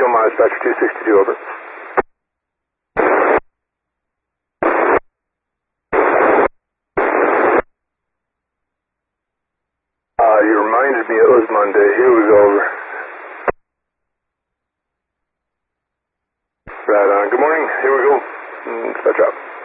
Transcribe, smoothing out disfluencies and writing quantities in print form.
Omaha Dispatcher 262, over. You reminded me it was Monday. Here we go, over. Right on. Good morning. Here we go. Dispatch out.